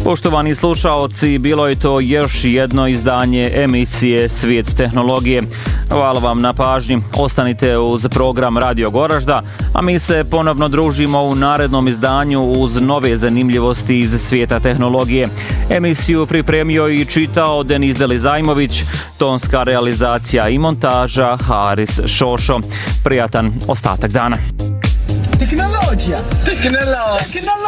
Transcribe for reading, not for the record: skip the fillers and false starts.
Poštovani slušaoci, bilo je to još jedno izdanje emisije Svijet tehnologije. Hvala vam na pažnji. Ostanite uz program Radio Goražda, a mi se ponovno družimo u narednom izdanju uz nove zanimljivosti iz svijeta tehnologije. Emisiju pripremio i čitao Denis Delizajmović, tonska realizacija i montaža Haris Šošo. Prijatan ostatak dana. Tehnologija!